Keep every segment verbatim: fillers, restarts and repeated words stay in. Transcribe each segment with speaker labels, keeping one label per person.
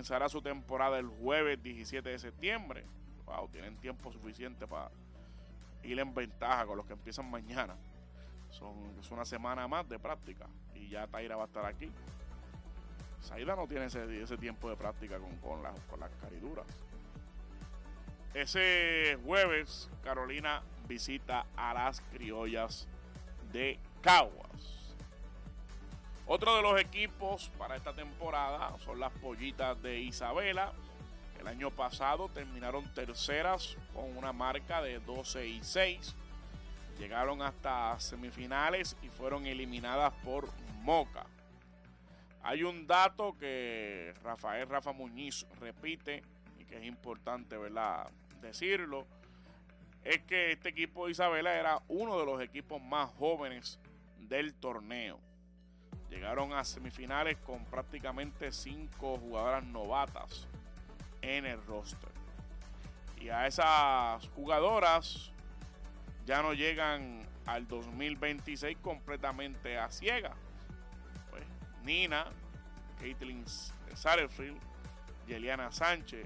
Speaker 1: comenzará su temporada el jueves diecisiete de septiembre. Wow, tienen tiempo suficiente para ir en ventaja con los que empiezan mañana. Son, es una semana más de práctica y ya Taira va a estar aquí. Saida no tiene ese, ese tiempo de práctica con, con, las, con las cariduras. Ese jueves, Carolina visita a las Criollas de Caguas. Otro de los equipos para esta temporada son las Pollitas de Isabela. El año pasado terminaron terceras con una marca de doce y seis. Llegaron hasta semifinales y fueron eliminadas por Moca. Hay un dato que Rafael Rafa Muñiz repite y que es importante, ¿verdad?, decirlo. Es que este equipo de Isabela era uno de los equipos más jóvenes del torneo. Llegaron a semifinales con prácticamente cinco jugadoras novatas en el roster. Y a esas jugadoras ya no llegan al dos mil veintiséis completamente a ciegas. Pues, Nina, Caitlin Satterfield, Yeliana Sánchez,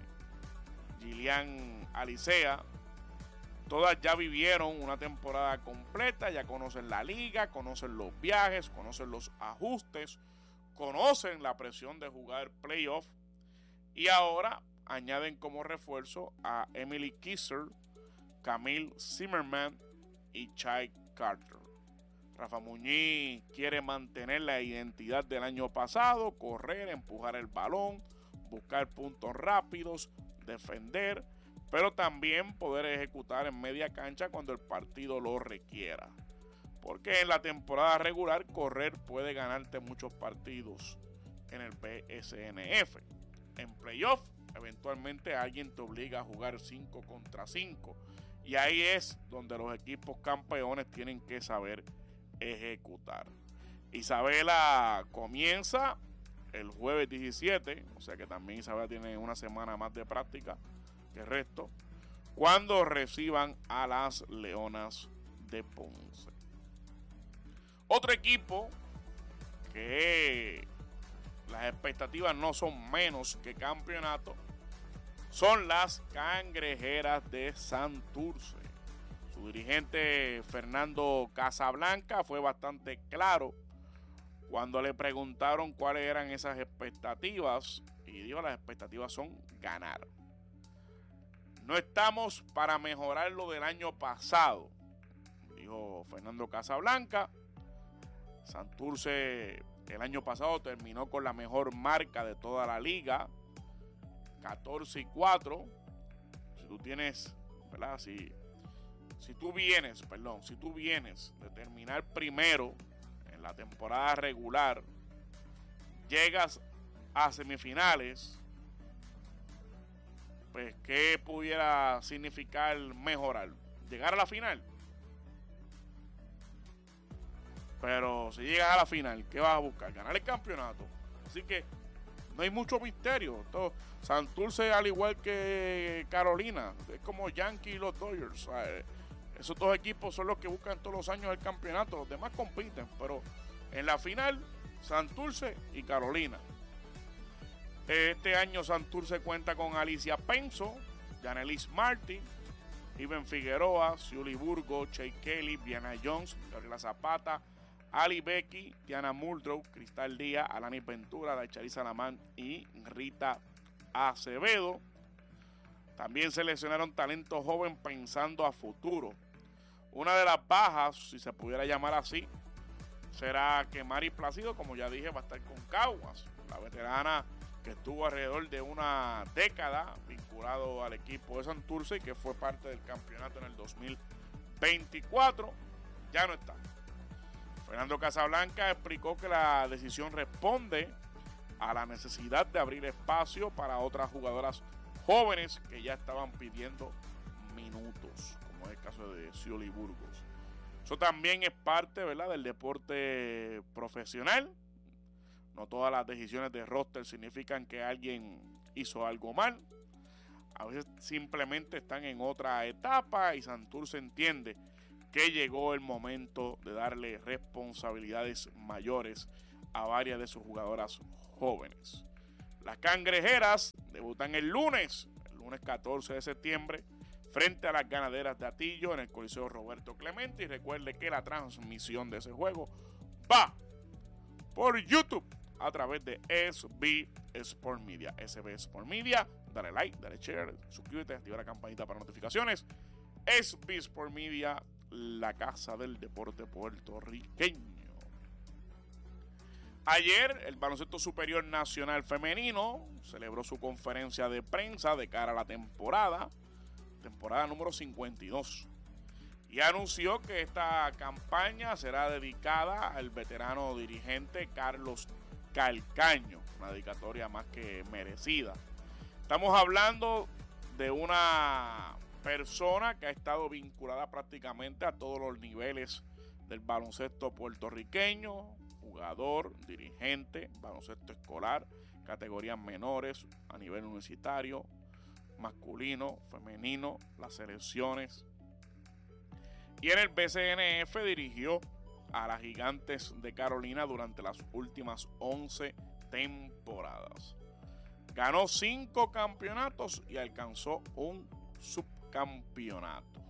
Speaker 1: Gillian Alicea, todas ya vivieron una temporada completa, ya conocen la liga, conocen los viajes, conocen los ajustes, conocen la presión de jugar playoff y ahora añaden como refuerzo a Emily Kisser, Camille Zimmerman y Chai Carter. Rafa Muñiz quiere mantener la identidad del año pasado, correr, empujar el balón, buscar puntos rápidos, defender, pero también poder ejecutar en media cancha cuando el partido lo requiera. Porque en la temporada regular correr puede ganarte muchos partidos en el B S N F. En playoff, eventualmente alguien te obliga a jugar cinco contra cinco. Y ahí es donde los equipos campeones tienen que saber ejecutar. Isabela comienza el jueves diecisiete, o sea que también Isabela tiene una semana más de práctica que el resto, cuando reciban a las Leonas de Ponce. Otro equipo que las expectativas no son menos que campeonato son las Cangrejeras de Santurce. Su dirigente Fernando Casablanca fue bastante claro cuando le preguntaron cuáles eran esas expectativas y dijo: las expectativas son ganar. No estamos para mejorar lo del año pasado, dijo Fernando Casablanca. Santurce el año pasado terminó con la mejor marca de toda la liga, catorce y cuatro. Si tú tienes, ¿verdad? Si, si tú vienes, perdón, si tú vienes de terminar primero en la temporada regular, llegas a semifinales, pues ¿qué pudiera significar mejorar? Llegar a la final. Pero si llegas a la final, ¿qué vas a buscar? Ganar el campeonato. Así que no hay mucho misterio. Todo, Santurce, al igual que Carolina, es como Yankees y los Dodgers. O sea, esos dos equipos son los que buscan todos los años el campeonato. Los demás compiten, pero en la final, Santurce y Carolina. Este año Santurce cuenta con Alicia Penso, Yanelis Martin, Iben Figueroa, Ciuli Burgo, Chey Kelly, Brianna Jones, Gabriela Zapata, Ali Becky, Diana Muldrow, Cristal Díaz, Alani Ventura, Daichari Salamán y Rita Acevedo. También seleccionaron talento joven pensando a futuro. Una de las bajas, si se pudiera llamar así, será que Mari Plácido, como ya dije, va a estar con Caguas. La veterana que estuvo alrededor de una década vinculado al equipo de Santurce y que fue parte del campeonato en el dos mil veinticuatro, ya no está. Fernando Casablanca explicó que la decisión responde a la necesidad de abrir espacio para otras jugadoras jóvenes que ya estaban pidiendo minutos, como es el caso de Ciuli Burgos. Eso también es parte, ¿verdad?, del deporte profesional. No todas las decisiones de roster significan que alguien hizo algo mal. A veces simplemente están en otra etapa y Santurce entiende que llegó el momento de darle responsabilidades mayores a varias de sus jugadoras jóvenes. Las Cangrejeras debutan el lunes, el lunes catorce de septiembre, frente a las Ganaderas de Atillo en el Coliseo Roberto Clemente. Y recuerde que la transmisión de ese juego va por YouTube a través de S B Sport Media. S B Sport Media, dale like, dale share, suscríbete, activa la campanita para notificaciones. S B Sport Media, la casa del deporte puertorriqueño. Ayer, el Baloncesto Superior Nacional Femenino celebró su conferencia de prensa de cara a la temporada, temporada número cincuenta y dos, y anunció que esta campaña será dedicada al veterano dirigente Carlos Calcaño, una dedicatoria más que merecida. Estamos hablando de una persona que ha estado vinculada prácticamente a todos los niveles del baloncesto puertorriqueño, jugador, dirigente, baloncesto escolar, categorías menores, a nivel universitario, masculino, femenino, las selecciones. Y en el B C N F dirigió a las Gigantes de Carolina durante las últimas once temporadas. Ganó cinco campeonatos y alcanzó un subcampeonato.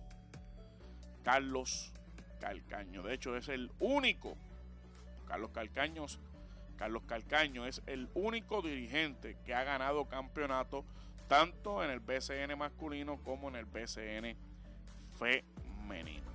Speaker 1: Carlos Calcaño, de hecho, es el único Carlos Calcaño, Carlos Calcaño es el único dirigente que ha ganado campeonato tanto en el B C N masculino como en el B C N femenino.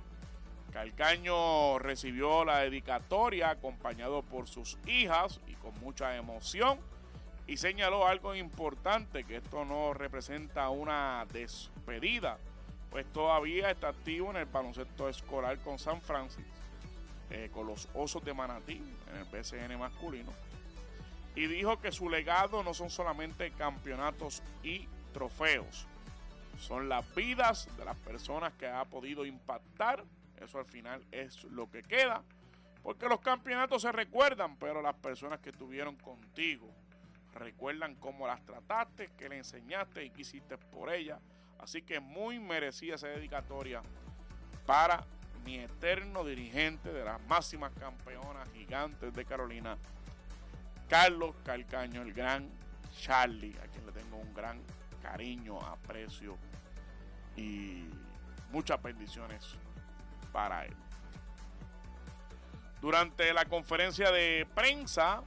Speaker 1: Calcaño recibió la dedicatoria acompañado por sus hijas y con mucha emoción, y señaló algo importante, que esto no representa una despedida, pues todavía está activo en el baloncesto escolar con San Francisco, Eh, con los Osos de Manatí en el B C N masculino, y dijo que su legado no son solamente campeonatos y trofeos, son las vidas de las personas que ha podido impactar. Eso al final es lo que queda, porque los campeonatos se recuerdan, pero las personas que estuvieron contigo recuerdan cómo las trataste, qué le enseñaste y qué hiciste por ellas. Así que muy merecida esa dedicatoria para mi eterno dirigente de las máximas campeonas Gigantes de Carolina, Carlos Calcaño, el gran Charlie, a quien le tengo un gran cariño, aprecio y muchas bendiciones para él. Durante la conferencia de prensa,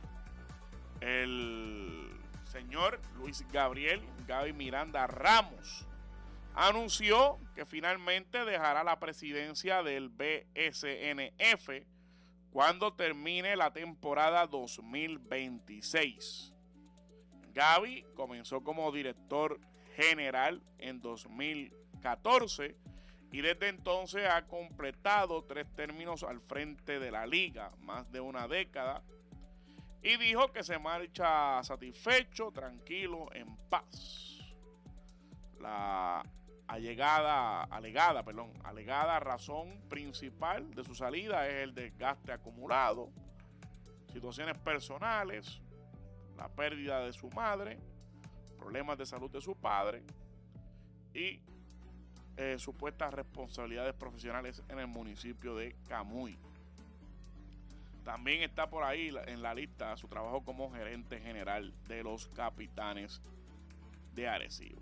Speaker 1: el señor Luis Gabriel Gaby Miranda Ramos anunció que finalmente dejará la presidencia del B S N F cuando termine la temporada dos mil veintiséis. Gaby comenzó como director general en dos mil catorce y desde entonces ha completado tres términos al frente de la liga, más de una década, y dijo que se marcha satisfecho, tranquilo, en paz. La Allegada, alegada, perdón, alegada razón principal de su salida es el desgaste acumulado, situaciones personales, la pérdida de su madre, problemas de salud de su padre y eh, supuestas responsabilidades profesionales en el municipio de Camuy. También está por ahí en la lista su trabajo como gerente general de los Capitanes de Arecibo.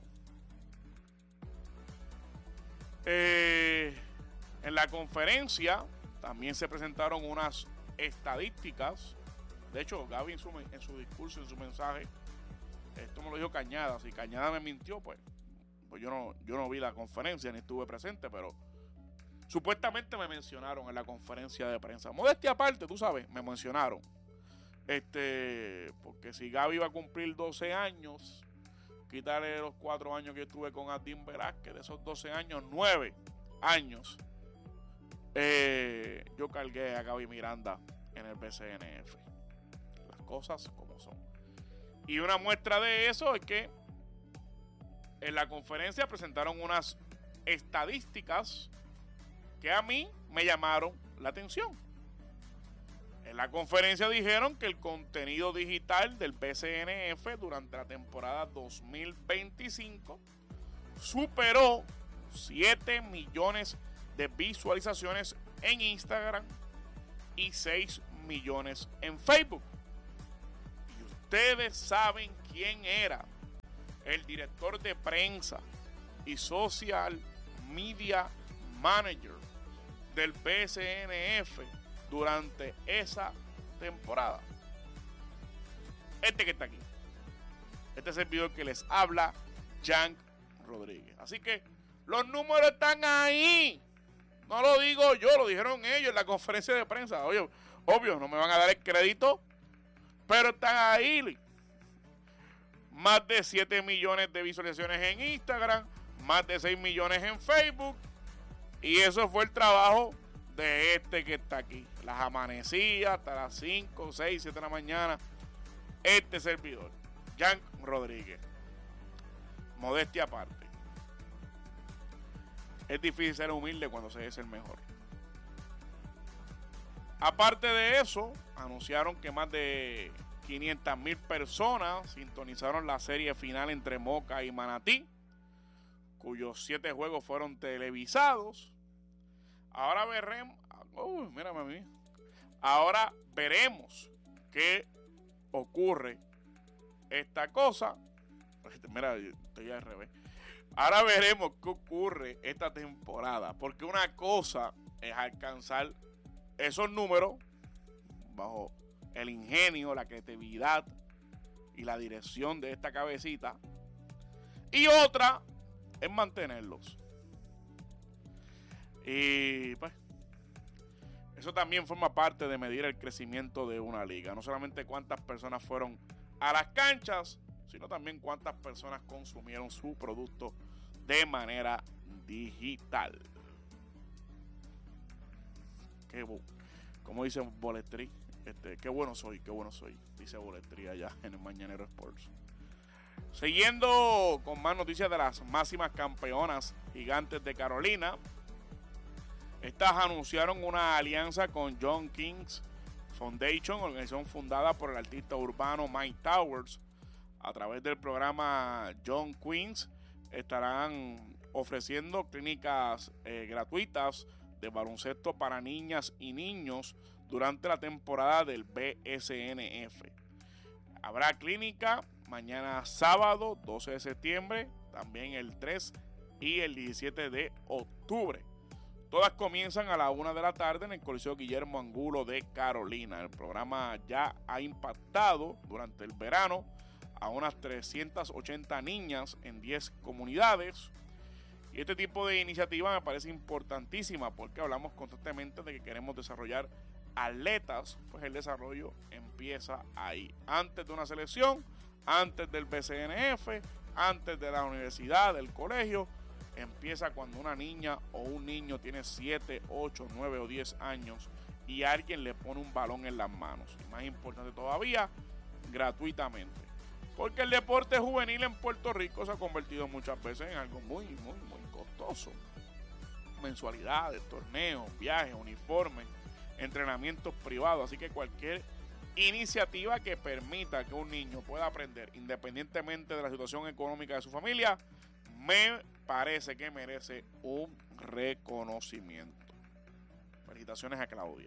Speaker 1: Eh, en la conferencia también se presentaron unas estadísticas. De hecho, Gaby en su, en su discurso, en su mensaje, esto me lo dijo Cañada. Si Cañada me mintió, pues, pues yo no, yo no vi la conferencia ni estuve presente, pero supuestamente me mencionaron en la conferencia de prensa. Modestia aparte, tú sabes, me mencionaron. Este, porque si Gaby iba a cumplir doce años, quitarle los cuatro años que estuve con Adín Velázquez, de esos doce años, nueve años, eh, yo cargué a Gaby Miranda en el B C N F. Las cosas como son. Y una muestra de eso es que en la conferencia presentaron unas estadísticas que a mí me llamaron la atención. En la conferencia dijeron que el contenido digital del B C N F durante la temporada dos mil veinticinco superó siete millones de visualizaciones en Instagram y seis millones en Facebook. Y ustedes saben quién era el director de prensa y social media manager del B C N F durante esa temporada. Este que está aquí. Este servidor que les habla, Jan Rodríguez. Así que los números están ahí. No lo digo yo, lo dijeron ellos en la conferencia de prensa. Oye, obvio, no me van a dar el crédito, pero están ahí. Más de siete millones de visualizaciones en Instagram, más de seis millones en Facebook. Y eso fue el trabajo de este que está aquí. Las amanecidas hasta las cinco, seis, siete de la mañana. Este servidor, Jan Rodríguez. Modestia aparte. Es difícil ser humilde cuando se es el mejor. Aparte de eso, anunciaron que más de quinientas mil personas sintonizaron la serie final entre Moca y Manatí, cuyos siete juegos fueron televisados. Ahora veremos. Uy, mírame a mí. Ahora veremos qué ocurre esta cosa. Mira, estoy al revés. Ahora veremos qué ocurre esta temporada. Porque una cosa es alcanzar esos números bajo el ingenio, la creatividad y la dirección de esta cabecita. Y otra es mantenerlos. Y pues eso también forma parte de medir el crecimiento de una liga. No solamente cuántas personas fueron a las canchas, sino también cuántas personas consumieron su producto de manera digital. Qué bu- como dice Boletri, este, qué bueno soy, qué bueno soy, dice Boletri allá en el Mañanero Sports. Siguiendo con más noticias de las máximas campeonas Gigantes de Carolina. Estas anunciaron una alianza con John Kings Foundation, organización fundada por el artista urbano Mike Towers. A través del programa John Queens estarán ofreciendo clínicas eh, gratuitas de baloncesto para niñas y niños durante la temporada del B S N F. Habrá clínica mañana sábado doce de septiembre, también el tres y el diecisiete de octubre. Todas comienzan a la una de la tarde en el Coliseo Guillermo Angulo de Carolina. El programa ya ha impactado durante el verano a unas trescientas ochenta niñas en diez comunidades. Y este tipo de iniciativa me parece importantísima porque hablamos constantemente de que queremos desarrollar atletas, pues el desarrollo empieza ahí. Antes de una selección, antes del B C N F, antes de la universidad, del colegio, empieza cuando una niña o un niño tiene siete, ocho, nueve o diez años y alguien le pone un balón en las manos. Y más importante todavía, gratuitamente. Porque el deporte juvenil en Puerto Rico se ha convertido muchas veces en algo muy, muy, muy costoso. Mensualidades, torneos, viajes, uniformes, entrenamientos privados. Así que cualquier iniciativa que permita que un niño pueda aprender independientemente de la situación económica de su familia, me parece que merece un reconocimiento. Felicitaciones a Claudia.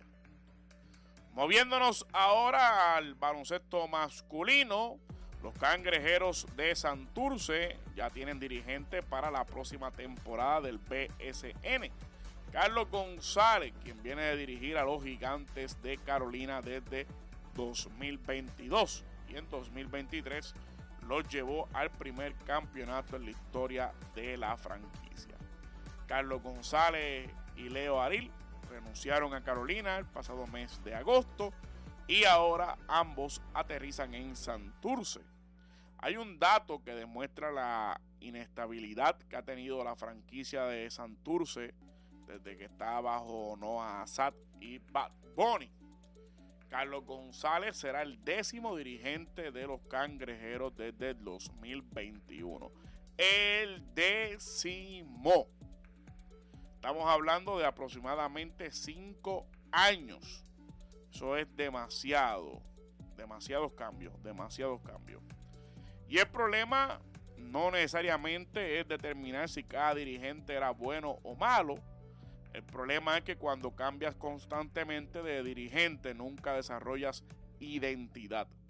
Speaker 1: Moviéndonos ahora al baloncesto masculino, los Cangrejeros de Santurce ya tienen dirigente para la próxima temporada del B S N. Carlos González, quien viene de dirigir a los Gigantes de Carolina desde dos mil veintidós y en dos mil veintitrés los llevó al primer campeonato en la historia de la franquicia. Carlos González y Leo Aril renunciaron a Carolina el pasado mes de agosto y ahora ambos aterrizan en Santurce. Hay un dato que demuestra la inestabilidad que ha tenido la franquicia de Santurce desde que está bajo Noah Assad y Bad Bunny. Carlos González será el décimo dirigente de los Cangrejeros desde el dos mil veintiuno. El décimo. Estamos hablando de aproximadamente cinco años. Eso es demasiado. Demasiados cambios. Demasiados cambios. Y el problema no necesariamente es determinar si cada dirigente era bueno o malo. El problema es que cuando cambias constantemente de dirigente nunca desarrollas identidad.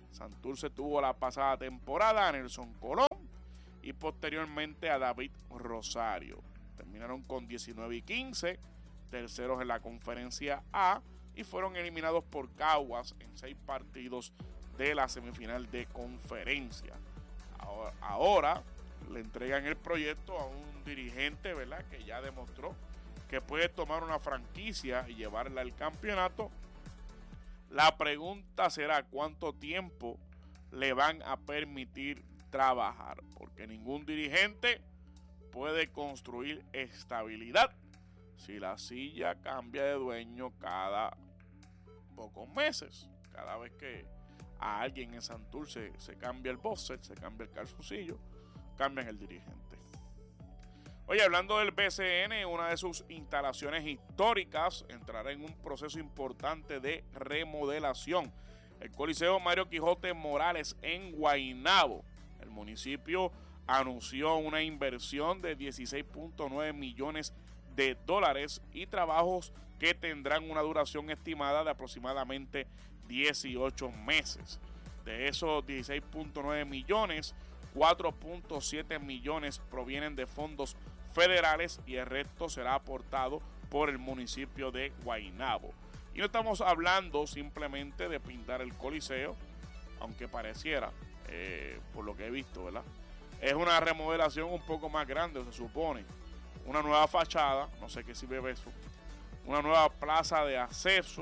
Speaker 1: Santurce tuvo la pasada temporada a Nelson Colón y posteriormente a David Rosario. Terminaron con diecinueve y quince, terceros en la conferencia A, y fueron eliminados por Caguas en seis partidos de la semifinal de conferencia. Ahora, ahora le entregan el proyecto a un dirigente, ¿verdad?, que ya demostró que puede tomar una franquicia y llevarla al campeonato. La pregunta será cuánto tiempo le van a permitir trabajar, porque ningún dirigente puede construir estabilidad si la silla cambia de dueño cada pocos meses. Cada vez que a alguien en Santurce se cambia el boxer, se cambia el calzoncillo, cambian el dirigente. Oye, hablando del B C N, una de sus instalaciones históricas entrará en un proceso importante de remodelación. El Coliseo Mario Quijote Morales en Guaynabo. El municipio anunció una inversión de dieciséis punto nueve millones de dólares y trabajos que tendrán una duración estimada de aproximadamente dieciocho meses. De esos dieciséis punto nueve millones, cuatro punto siete millones provienen de fondos federales y el resto será aportado por el municipio de Guaynabo. Y no estamos hablando simplemente de pintar el Coliseo, aunque pareciera, eh, por lo que he visto, ¿verdad? Es una remodelación un poco más grande, se supone. Una nueva fachada, no sé qué sirve eso. Una nueva plaza de acceso,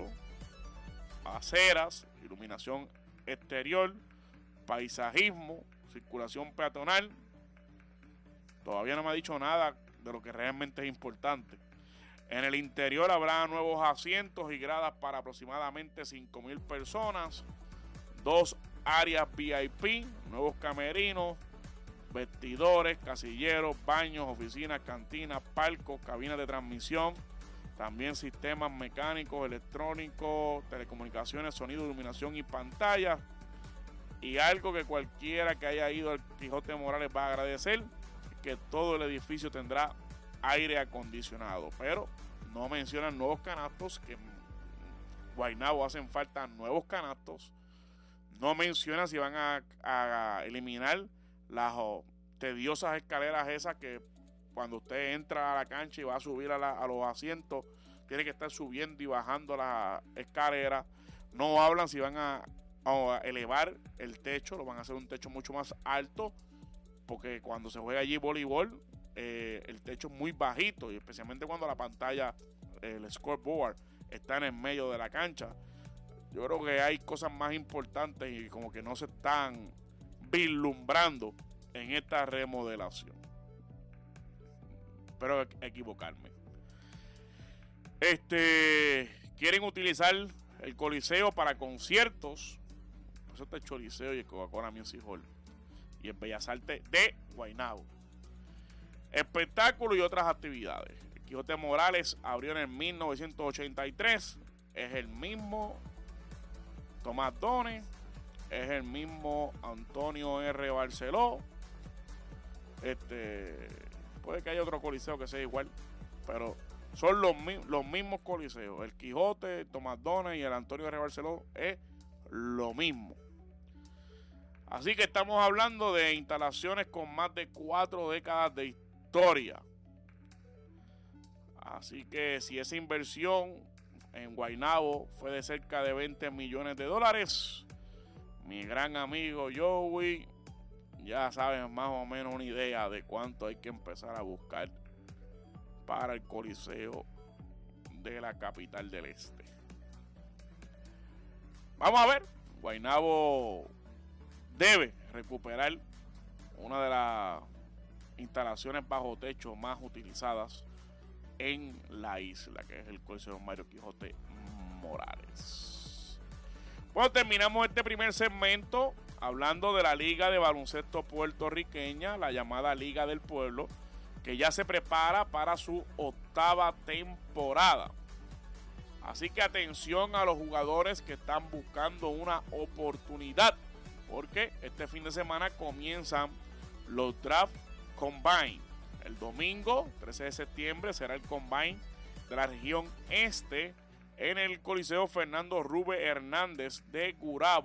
Speaker 1: aceras, iluminación exterior, paisajismo, circulación peatonal. Todavía no me ha dicho nada de lo que realmente es importante. En el interior habrá nuevos asientos y gradas para aproximadamente cinco mil personas, dos áreas V I P, nuevos camerinos, vestidores, casilleros, baños, oficinas, cantinas, palcos, cabinas de transmisión, también sistemas mecánicos, electrónicos, telecomunicaciones, sonido, iluminación y pantallas. Y algo que cualquiera que haya ido al Quijote Morales va a agradecer, que todo el edificio tendrá aire acondicionado, pero no mencionan nuevos canastos, que en Guaynabo hacen falta nuevos canastos. No mencionan si van a, a eliminar las oh, tediosas escaleras esas que cuando usted entra a la cancha y va a subir a, la, a los asientos, tiene que estar subiendo y bajando las escaleras. No hablan si van a, a elevar el techo, lo van a hacer un techo mucho más alto, porque cuando se juega allí voleibol, eh, el techo es muy bajito, y especialmente cuando la pantalla, el scoreboard, está en el medio de la cancha. Yo creo que hay cosas más importantes y como que no se están vislumbrando en esta remodelación. Espero equivocarme. Este, quieren utilizar el Coliseo para conciertos. Por eso está el Choliseo y el Coca-Cola Music Hall y el Bellas Artes de Guaynabo. Espectáculos y otras actividades. El Quijote Morales abrió en el mil novecientos ochenta y tres. Es el mismo Tomás Dones, es el mismo Antonio R. Barceló. Este, puede que haya otro coliseo que sea igual, pero son los, los mismos coliseos. El Quijote, el Tomás Dones y el Antonio R. Barceló es lo mismo. Así que estamos hablando de instalaciones con más de cuatro décadas de historia. Así que si esa inversión en Guaynabo fue de cerca de veinte millones de dólares, mi gran amigo Joey ya saben más o menos una idea de cuánto hay que empezar a buscar para el Coliseo de la capital del este. Vamos a ver, Guaynabo debe recuperar una de las instalaciones bajo techo más utilizadas en la isla, que es el Coliseo Mario Quijote Morales. Bueno, terminamos este primer segmento hablando de la Liga de Baloncesto Puertorriqueña, la llamada Liga del Pueblo, que ya se prepara para su octava temporada. Así que atención a los jugadores que están buscando una oportunidad, porque este fin de semana comienzan los Draft Combine. El domingo, trece de septiembre, será el Combine de la región este en el Coliseo Fernando Rube Hernández de Gurabo,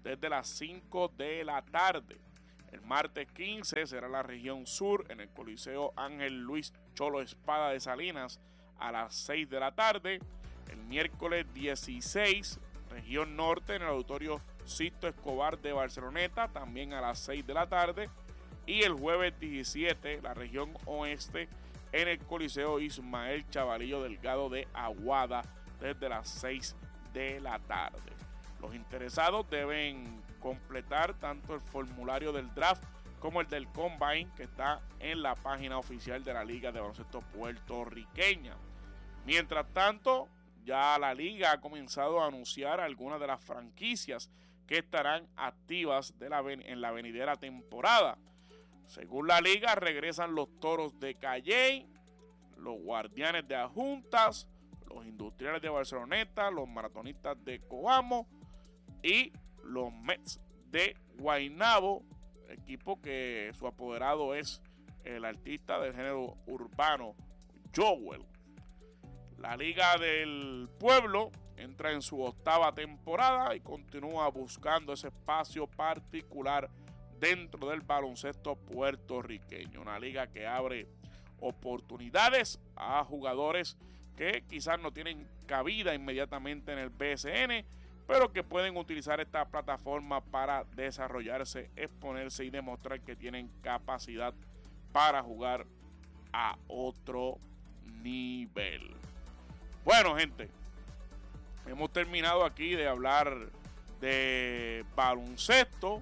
Speaker 1: desde las cinco de la tarde. El martes quince será la región sur en el Coliseo Ángel Luis Cholo Espada de Salinas a las seis de la tarde. El miércoles dieciséis, región norte en el Auditorio Sisto Escobar de Barceloneta, también a las seis de la tarde. Y el jueves diecisiete, la región oeste en el Coliseo Ismael Chavalillo Delgado de Aguada desde las seis de la tarde. Los interesados deben completar tanto el formulario del draft como el del combine, que está en la página oficial de la Liga de Baloncesto Puertorriqueña. Mientras tanto, ya la liga ha comenzado a anunciar algunas de las franquicias que estarán activas de la, en la venidera temporada. Según la liga, regresan los Toros de Calley, los Guardianes de Adjuntas, los Industriales de Barceloneta, los Maratonistas de Coamo y los Mets de Guaynabo, equipo que su apoderado es el artista del género urbano Joel. La Liga del Pueblo entra en su octava temporada y continúa buscando ese espacio particular dentro del baloncesto puertorriqueño. Una liga que abre oportunidades a jugadores que quizás no tienen cabida inmediatamente en el B S N, pero que pueden utilizar esta plataforma para desarrollarse, exponerse y demostrar que tienen capacidad para jugar a otro nivel. Bueno, gente, hemos terminado aquí de hablar de baloncesto.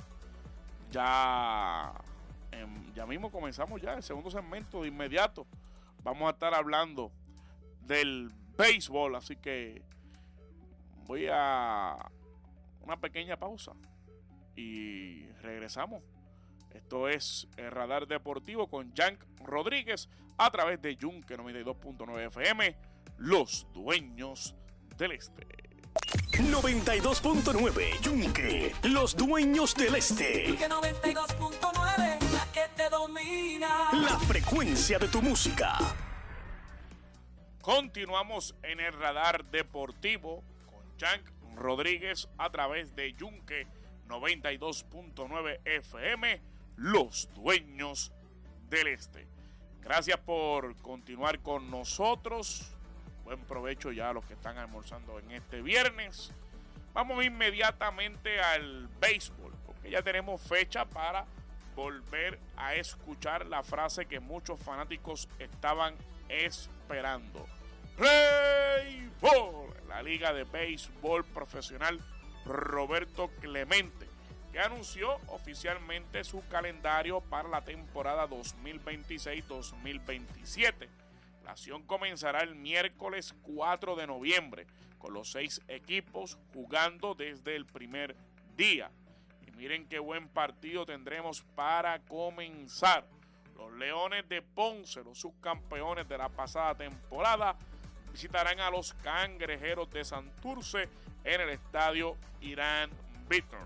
Speaker 1: Ya, eh, ya mismo comenzamos ya el segundo segmento de inmediato. Vamos a estar hablando del béisbol, así que voy a una pequeña pausa y regresamos. Esto es el Radar Deportivo con Yank Rodríguez a través de Yunque noventa y dos punto nueve F M, los dueños del este.
Speaker 2: noventa y dos punto nueve Yunque, los dueños del este.
Speaker 3: Yunque noventa y dos punto nueve, la que te domina.
Speaker 2: La frecuencia de tu música.
Speaker 1: Continuamos en el Radar Deportivo con Yank Rodríguez a través de Yunque noventa y dos punto nueve F M, los dueños del este. Gracias por continuar con nosotros. Buen provecho ya a los que están almorzando en este viernes. Vamos inmediatamente al béisbol, porque ya tenemos fecha para volver a escuchar la frase que muchos fanáticos estaban esperando. Play Ball, la Liga de Béisbol Profesional Roberto Clemente, que anunció oficialmente su calendario para la temporada dos mil veintiséis dos mil veintisiete. La acción comenzará el miércoles cuatro de noviembre, con los seis equipos jugando desde el primer día. Y miren qué buen partido tendremos para comenzar. Los Leones de Ponce, los subcampeones de la pasada temporada, visitarán a los Cangrejeros de Santurce en el estadio Irán Bithorn.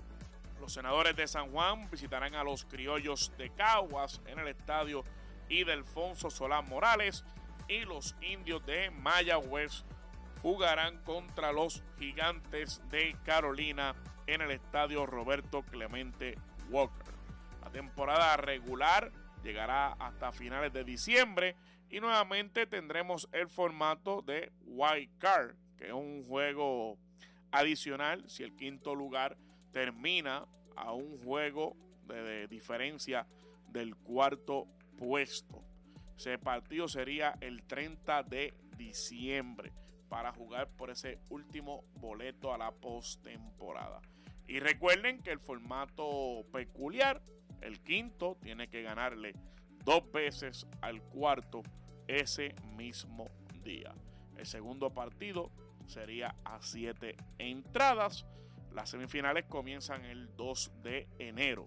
Speaker 1: Los Senadores de San Juan visitarán a los Criollos de Caguas en el estadio Ildefonso Solán Morales, y los Indios de Mayagüez jugarán contra los Gigantes de Carolina en el estadio Roberto Clemente Walker. La temporada regular llegará hasta finales de diciembre y nuevamente tendremos el formato de Wild Card, que es un juego adicional si el quinto lugar termina a un juego de, de diferencia del cuarto puesto. Ese partido sería el treinta de diciembre para jugar por ese último boleto a la postemporada. Y recuerden que el formato peculiar, el quinto tiene que ganarle dos veces al cuarto ese mismo día. El segundo partido sería a siete entradas. Las semifinales comienzan el dos de enero.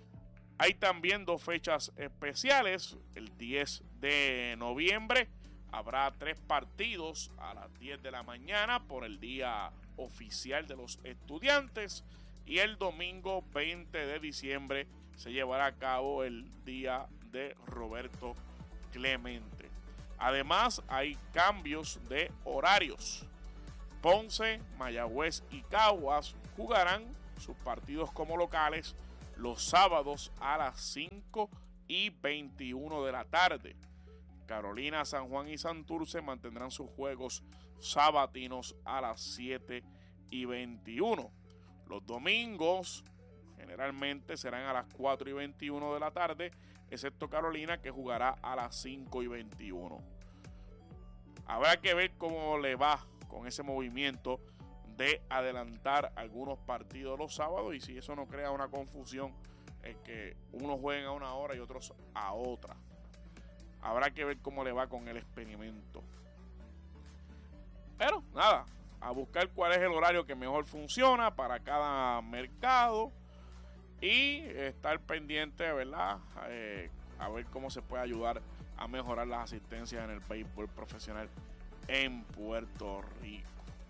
Speaker 1: Hay también dos fechas especiales. El diez de noviembre habrá tres partidos a las diez de la mañana por el día oficial de los estudiantes. Y el domingo veinte de diciembre se llevará a cabo el día de Roberto Clemente. Además, hay cambios de horarios. Ponce, Mayagüez y Caguas jugarán sus partidos como locales los sábados a las cinco y veintiuno de la tarde. Carolina, San Juan y Santurce mantendrán sus juegos sabatinos a las siete y veintiuno. Los domingos generalmente serán a las cuatro y veintiuno de la tarde, excepto Carolina, que jugará a las cinco y veintiuno. Habrá que ver cómo le va con ese movimiento de adelantar algunos partidos los sábados y si eso no crea una confusión en que unos jueguen a una hora y otros a otra. Habrá que ver cómo le va con el experimento. Pero nada, a buscar cuál es el horario que mejor funciona para cada mercado y estar pendiente, ¿verdad? Eh, a ver cómo se puede ayudar a mejorar las asistencias en el béisbol profesional en Puerto Rico.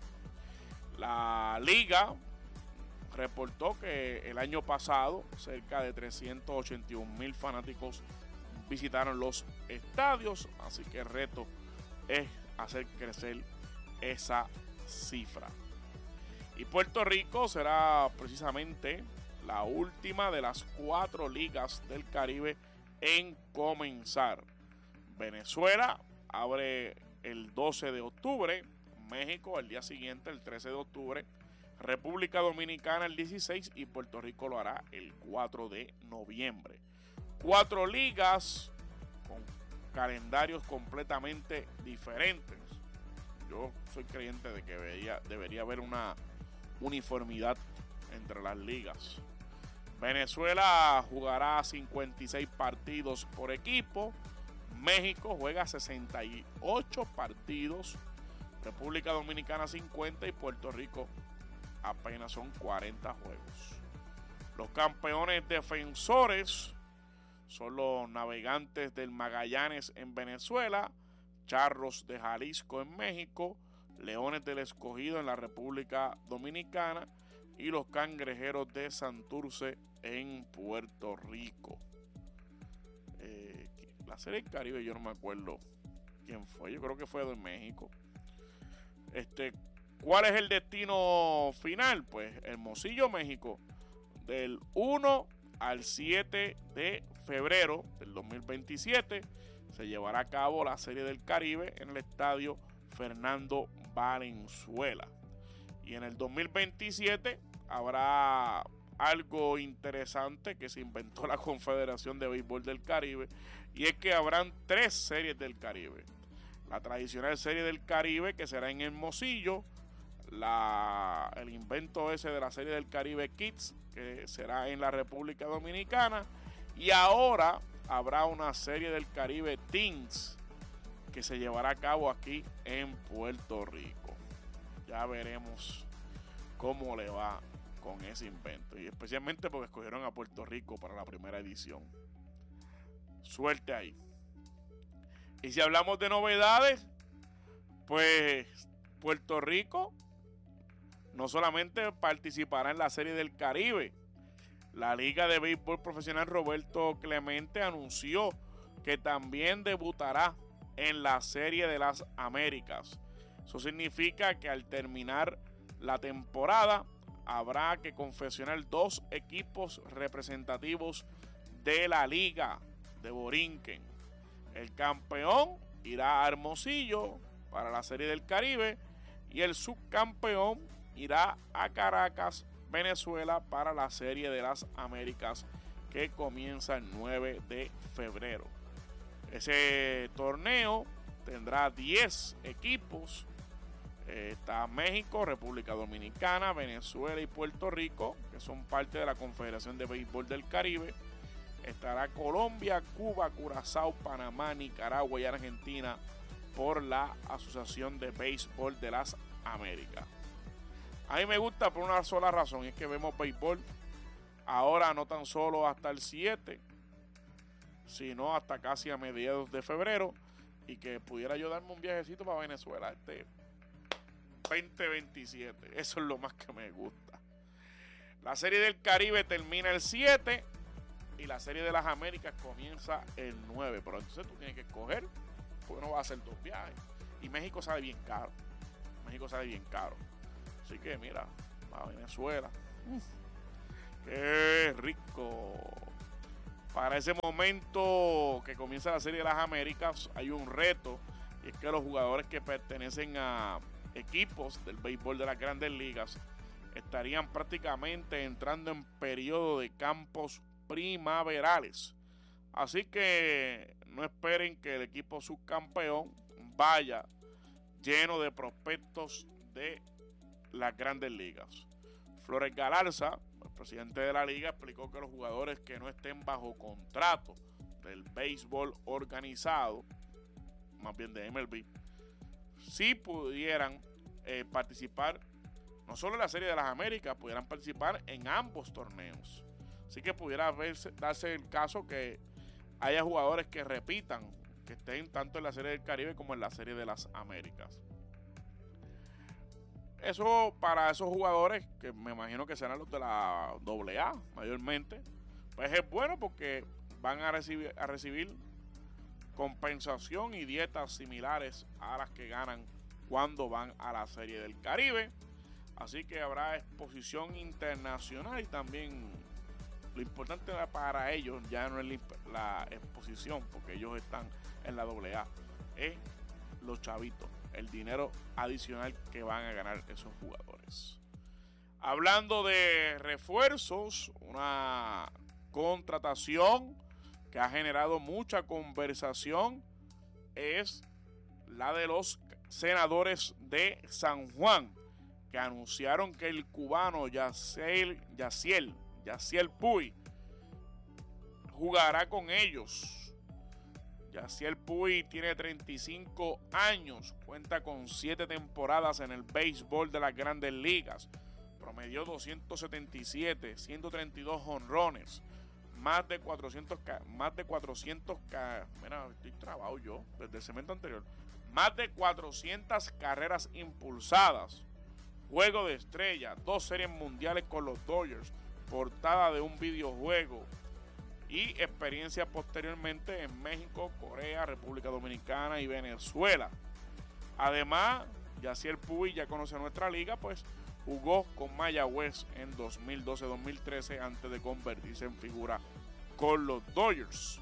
Speaker 1: La liga reportó que el año pasado cerca de trescientos ochenta y un mil fanáticos visitaron los estadios, así que el reto es hacer crecer esa cifra. Y Puerto Rico será precisamente la última de las cuatro ligas del Caribe en comenzar. Venezuela abre el doce de octubre, México el día siguiente, el trece de octubre, República Dominicana el dieciséis y Puerto Rico lo hará el cuatro de noviembre. Cuatro ligas con calendarios completamente diferentes. Yo soy creyente de que debería, debería haber una uniformidad entre las ligas. Venezuela jugará cincuenta y seis partidos por equipo. México juega sesenta y ocho partidos. República Dominicana cincuenta y Puerto Rico apenas son cuarenta juegos. Los campeones defensores son los Navegantes del Magallanes en Venezuela, Charros de Jalisco en México, Leones del Escogido en la República Dominicana y los Cangrejeros de Santurce en Puerto Rico. Eh, la Serie del Caribe yo no me acuerdo quién fue, yo creo que fue de México. Este, ¿cuál es el destino final? Pues Hermosillo, México, del uno al siete de febrero del dos mil veintisiete se llevará a cabo la Serie del Caribe en el estadio Fernando Valenzuela. Y en el dos mil veintisiete habrá algo interesante que se inventó la Confederación de Béisbol del Caribe, y es que habrán tres series del Caribe. La tradicional Serie del Caribe, que será en Hermosillo, la, el invento ese de la Serie del Caribe Kids, que será en la República Dominicana, y ahora habrá una Serie del Caribe Teens que se llevará a cabo aquí en Puerto Rico. Ya veremos cómo le va con ese invento, y especialmente porque escogieron a Puerto Rico para la primera edición. Suerte ahí. Y si hablamos de novedades, pues Puerto Rico no solamente participará en la Serie del Caribe. La Liga de Béisbol Profesional Roberto Clemente anunció que también debutará en la Serie de las Américas. Eso significa que al terminar la temporada habrá que confeccionar dos equipos representativos de la Liga de Borinquen. El campeón irá a Hermosillo para la Serie del Caribe y el subcampeón irá a Caracas, Venezuela, para la Serie de las Américas que comienza el nueve de febrero. Ese torneo tendrá diez equipos. Eh, está México, República Dominicana, Venezuela y Puerto Rico, que son parte de la Confederación de Béisbol del Caribe. Estará Colombia, Cuba, Curazao, Panamá, Nicaragua y Argentina por la Asociación de Béisbol de las Américas. A mí me gusta por una sola razón, y es que vemos béisbol ahora no tan solo hasta el siete, sino hasta casi a mediados de febrero, y que pudiera yo darme un viajecito para Venezuela este veinte veintisiete. Eso es lo más que me gusta. La Serie del Caribe termina el siete y la Serie de las Américas comienza el nueve, pero entonces tú tienes que escoger, porque no vas a hacer dos viajes, y México sale bien caro. México sale bien caro. Así que mira, a Venezuela. Uf, ¡Qué rico! Para ese momento que comienza la Serie de las Américas hay un reto, y es que los jugadores que pertenecen a equipos del béisbol de las Grandes Ligas estarían prácticamente entrando en periodo de campos primaverales. Así que no esperen que el equipo subcampeón vaya lleno de prospectos de las Grandes Ligas. Flores Galarza, el presidente de la liga, explicó que los jugadores que no estén bajo contrato del béisbol organizado, más bien de M L B, sí pudieran eh, participar no solo en la Serie de las Américas, pudieran participar en ambos torneos. Así que pudiera verse, darse el caso que haya jugadores que repitan, que estén tanto en la Serie del Caribe como en la Serie de las Américas. Eso para esos jugadores, que me imagino que serán los de la doble A mayormente, pues es bueno porque van a recibir, a recibir compensación y dietas similares a las que ganan cuando van a la Serie del Caribe. Así que habrá exposición internacional y también lo importante para ellos ya no es la exposición, porque ellos están en la doble A, es los chavitos, el dinero adicional que van a ganar esos jugadores. Hablando de refuerzos, una contratación que ha generado mucha conversación es la de los Senadores de San Juan, que anunciaron que el cubano Yaciel, Yaciel, Yaciel Puig jugará con ellos. Yaciel Puig tiene treinta y cinco años, cuenta con siete temporadas en el béisbol de las Grandes Ligas, promedió doscientos setenta y siete, ciento treinta y dos jonrones, más de cuatrocientos, más de cuatrocientos, mira, estoy trabado yo desde el segmento anterior, más de cuatrocientas carreras impulsadas, juego de estrella, dos series mundiales con los Dodgers, portada de un videojuego y experiencia posteriormente en México, Corea, República Dominicana y Venezuela. Además, Yaciel Puig ya conoce nuestra liga, pues jugó con Mayagüez en dos mil doce dos mil trece antes de convertirse en figura con los Dodgers.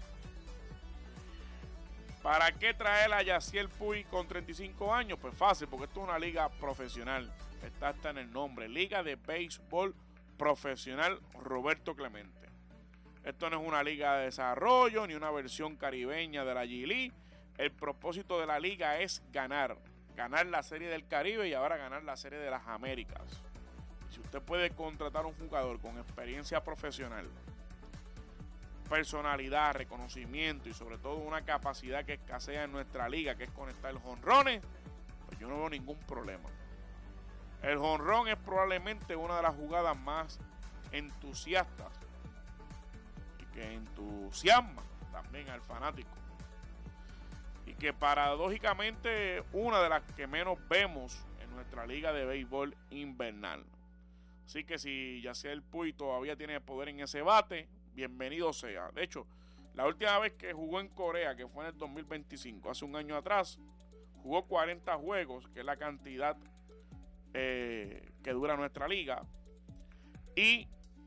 Speaker 1: ¿Para qué traer a Yaciel Puig con treinta y cinco años? Pues fácil, porque esto es una liga profesional. Está hasta en el nombre. Liga de Béisbol Profesional Roberto Clemente. Esto no es una liga de desarrollo ni una versión caribeña de la G-League. El propósito de la liga es ganar. Ganar la Serie del Caribe y ahora ganar la Serie de las Américas. Si usted puede contratar a un jugador con experiencia profesional, personalidad, reconocimiento y sobre todo una capacidad que escasea en nuestra liga, que es conectar jonrones, pues yo no veo ningún problema. El jonrón es probablemente una de las jugadas más entusiastas y que entusiasma también al fanático, y que paradójicamente una de las que menos vemos en nuestra liga de béisbol invernal. Así que si Yaciel Puig todavía tiene poder en ese bate, bienvenido sea. De hecho, la última vez que jugó en Corea, que fue en el dos mil veinticinco, hace un año atrás, jugó cuarenta juegos, que es la cantidad eh, que dura nuestra liga, y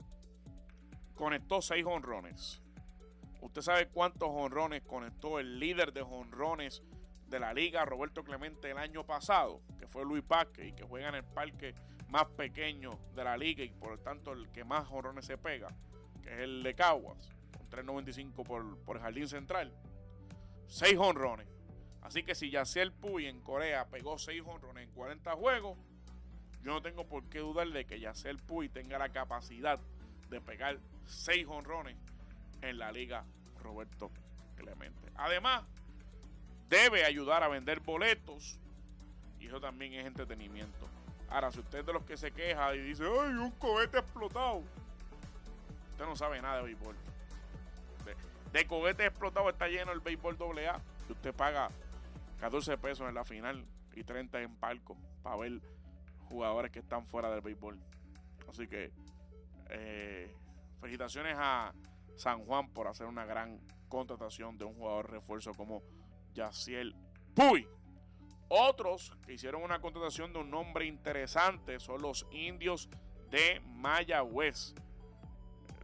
Speaker 1: conectó seis jonrones. Usted sabe cuántos jonrones conectó el líder de jonrones de la liga, Roberto Clemente, el año pasado, que fue Luis Vázquez, y que juega en el parque más pequeño de la liga y por lo tanto el que más jonrones se pega, que es el de Caguas, con tres noventa y cinco por, por el Jardín Central. seis jonrones. Así que si Yaciel Puig en Corea pegó seis jonrones en cuarenta juegos, yo no tengo por qué dudar de que Yaciel Puig tenga la capacidad de pegar seis jonrones en la liga Roberto Clemente. Además, debe ayudar a vender boletos y eso también es entretenimiento. Ahora, si usted es de los que se queja y dice, ¡ay, un cohete explotado! Usted no sabe nada de béisbol. De, de cohetes explotados está lleno el béisbol doble A. Y usted paga catorce pesos en la final y treinta en palco para ver jugadores que están fuera del béisbol. Así que eh, felicitaciones a San Juan por hacer una gran contratación de un jugador refuerzo como Yaciel Puig. Otros que hicieron una contratación de un nombre interesante son los Indios de Mayagüez.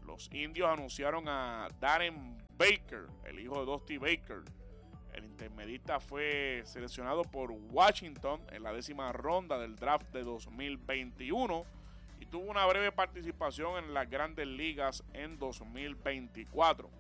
Speaker 1: los indios anunciaron a Darren Baker, el hijo de Dusty Baker. El intermedista fue seleccionado por Washington en la décima ronda del draft de dos mil veintiuno y tuvo una breve participación en las grandes ligas en dos mil veinticuatro.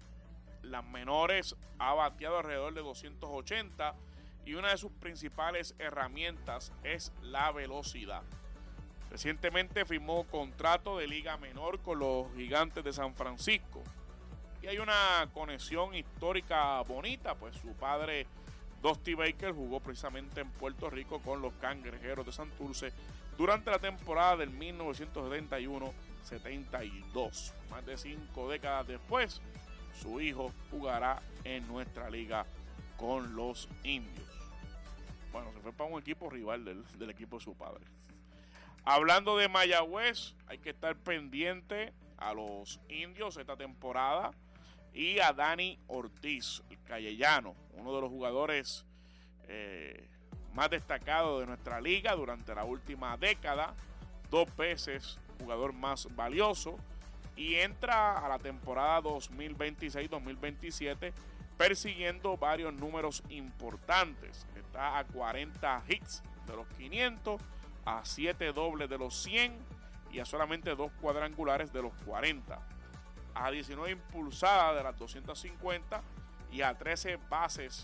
Speaker 1: Las menores ha bateado alrededor de doscientos ochenta y una de sus principales herramientas es la velocidad. Recientemente firmó contrato de liga menor con los Gigantes de San Francisco. Y hay una conexión histórica bonita, pues su padre Dusty Baker jugó precisamente en Puerto Rico con los Cangrejeros de Santurce durante la temporada del mil novecientos setenta y uno setenta y dos. Más de cinco décadas después, su hijo jugará en nuestra liga con los indios. Bueno, se fue para un equipo rival del, del equipo de su padre. Hablando de Mayagüez, hay que estar pendiente a los indios esta temporada y a Dani Ortiz, el callellano, uno de los jugadores eh, más destacados de nuestra liga durante la última década, dos veces jugador más valioso, y entra a la temporada dos mil veintiséis dos mil veintisiete persiguiendo varios números importantes. Está a cuarenta hits de los quinientos, a siete dobles de los cien y a solamente dos cuadrangulares de los cuarenta, a diecinueve impulsadas de las doscientas cincuenta y a trece bases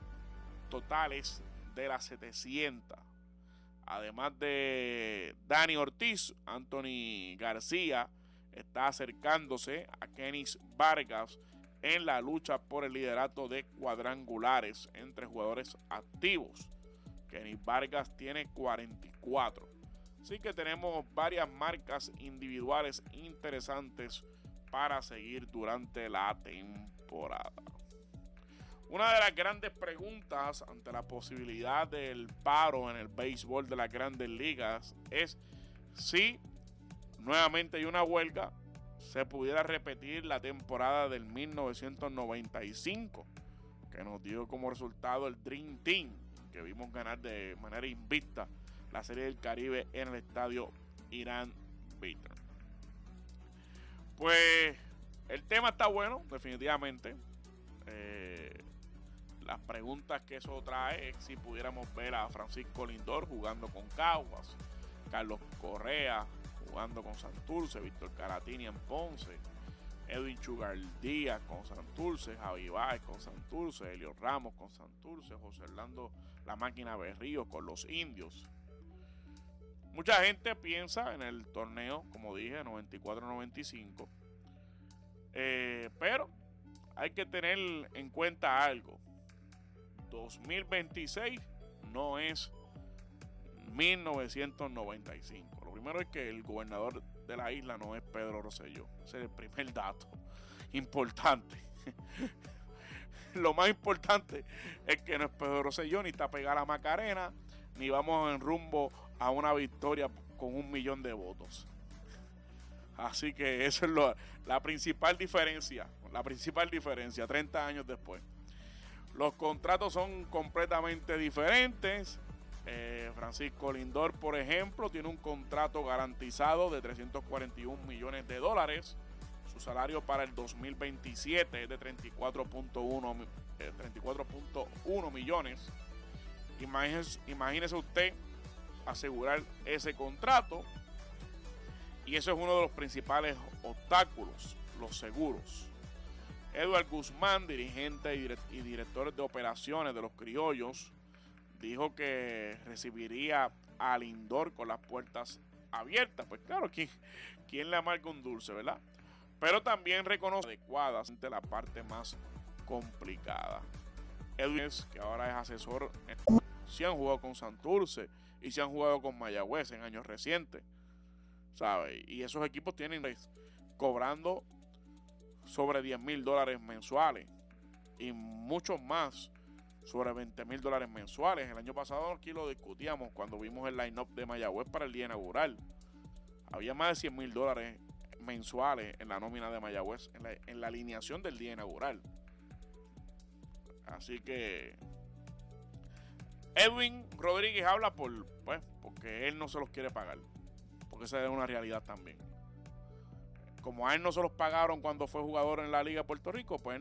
Speaker 1: totales de las setecientas. Además de Dani Ortiz, Anthony García está acercándose a Kenis Vargas en la lucha por el liderato de cuadrangulares entre jugadores activos. Kenis Vargas tiene cuarenta y cuatro. Así que tenemos varias marcas individuales interesantes para seguir durante la temporada. Una de las grandes preguntas ante la posibilidad del paro en el béisbol de las grandes ligas es si nuevamente hay una huelga, se pudiera repetir la temporada del mil novecientos noventa y cinco, que nos dio como resultado el Dream Team, que vimos ganar de manera invicta la Serie del Caribe en el estadio Irán Bithorn. Pues el tema está bueno, definitivamente. Eh, las preguntas que eso trae es si pudiéramos ver a Francisco Lindor jugando con Caguas, Carlos Correa jugando con Santurce, Víctor Caratini en Ponce, Edwin Chugar Díaz con Santurce, Javi Báez con Santurce, Elio Ramos con Santurce, José Orlando La Máquina Berrío con los indios. Mucha gente piensa en el torneo, como dije, noventa y cuatro noventa y cinco. Eh, pero hay que tener en cuenta algo. dos mil veintiséis no es mil novecientos noventa y cinco. Lo primero es que el gobernador de la isla no es Pedro Rosselló. Ese es el primer dato importante. Lo más importante es que no es Pedro Rosselló, ni está pegada la Macarena, ni vamos en rumbo a una victoria con un millón de votos. Así que esa es lo, la principal diferencia, la principal diferencia, treinta años después. Los contratos son completamente diferentes. Eh, Francisco Lindor, por ejemplo, tiene un contrato garantizado de trescientos cuarenta y un millones de dólares. Su salario para el dos mil veintisiete es de treinta y cuatro punto uno millones. Imagínese, imagínese usted asegurar ese contrato, y eso es uno de los principales obstáculos, los seguros. Edward Guzmán, dirigente y director de operaciones de los Criollos, dijo que recibiría a Lindor con las puertas abiertas. Pues claro, ¿quién, quién le amarga un dulce, verdad? Pero también reconoce adecuadas ante la parte más complicada. Edwin, que ahora es asesor, si han jugado con Santurce y si han jugado con Mayagüez en años recientes, ¿sabe? Y esos equipos tienen cobrando sobre diez mil dólares mensuales y muchos más, sobre veinte mil dólares mensuales. El año pasado aquí lo discutíamos cuando vimos el line-up de Mayagüez para el día inaugural. Había más de cien mil dólares mensuales en la nómina de Mayagüez, en la, en la alineación del día inaugural. Así que Edwin Rodríguez habla por, pues, porque él no se los quiere pagar, porque esa es una realidad también. como a él no se los pagaron cuando fue jugador en la Liga de Puerto Rico, pues